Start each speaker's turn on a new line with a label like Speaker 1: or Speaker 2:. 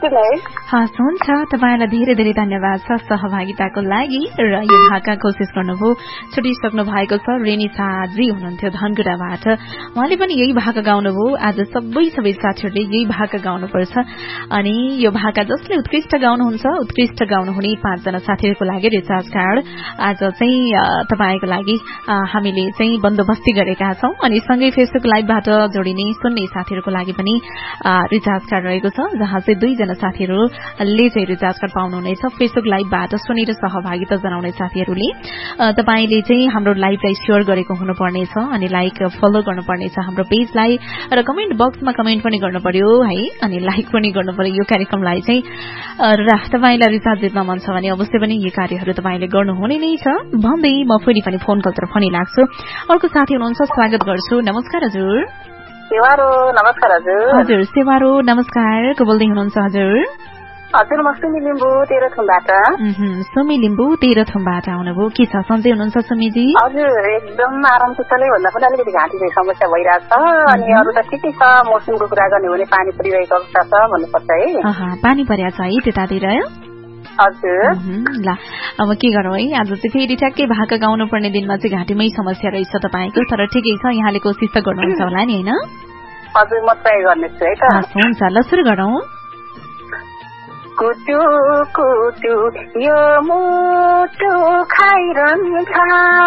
Speaker 1: हस् हुन्छ तपाईँलाई धेरै धेरै धन्यवाद छ सहभागिताको लागि र यो भाका कोसिस गर्नुभयो छुटिसक्नु भएको छ रेनिसाजी हुनुहुन्थ्यो धनकुटाबाट उहाँले पनि यही भाका गाउनुभयो आज सबै साथीहरूले यही भाका गाउनुपर्छ अनि यो भाका जसले उत्कृष्ट गाउनुहुन्छ उत्कृष्ट गाउनुहुने 5 जना साथीहरूको लागि रिचार्ज कार्ड आज चाहिँ तपाईँको लागि हामीले चाहिँ बन्दोबस्ती गरेका छौं अनि सँगै फेसबुक लाइभबाट जोडिने सुन्ने साथीहरूको लागि पनि रिचार्ज कार्ड रहेको छ जहाँ चाहिँ 2 जना साथीहरूले चाहिँ रिचार्ज कार्ड पाउनुहुनेछ फेसबुक लाइभबाट सुनेर सहभागिता जनाउने साथीहरूले तपाईले चाहिँ हाम्रो लाइभलाई शेयर गरेको हुनुपर्नेछ अनि लाइक फलो गर्नुपर्नेछ हाम्रो पेजलाई र कमेन्ट बक्समा कमेन्ट पनि गर्नुपर्यो है अनि लाइक पनि गर्नुपर्यो यो कार्यक्रमलाई चाहिँ र तपाईलाई रिचार्ज जित्न मन छ भने अवश्य पनि यी कार्यहरू तपाईले गर्नुहुने नै छ भन्दै म फेरि पनि फोन कलतिर पनि लाग्छु अर्को साथी हुनुहुन्छ स्वागत गर्छु नमस्कार हजुर
Speaker 2: सेवारो नमस्कार हजुर
Speaker 1: हजुर सेवारो नमस्कार को बोल्दै हुनुहुन्छ हजुर
Speaker 2: हजुर म सुमी लिम्बू तेह्रथुमबाट
Speaker 1: सुमी लिम्बू तेह्रथुमबाट आउनुभयो के छ सन्चै हुनुहुन्छ सुमीजी
Speaker 2: हजुर एकदम आराम कुशलै भन्दा पनि अलिकति घाँटी चाहिँ समस्या भइरहेको छ अनि अरू त ठिकै छ मौसमको कुरा गर्ने हो भने पानी परिरहेको अवस्था छ भन्नुपर्छ है
Speaker 1: पानी परेको छ है त्यतातिर
Speaker 2: हजुर
Speaker 1: ल अब के गरौँ है आज चाहिँ फेरि ठ्याक्कै भाका गाउनु पर्ने दिनमा चाहिँ घाँटीमै समस्या रहेछ तपाईँको तर ठिकै छ यहाँले कोसिस त गर्नुहुन्छ होला नि हैन
Speaker 2: हजुर म ट्राई गर्नेछु है त
Speaker 1: हुन्छ ल सुरु गरौँ
Speaker 2: कुटु कुटु यो मुटु खाइरहन्छ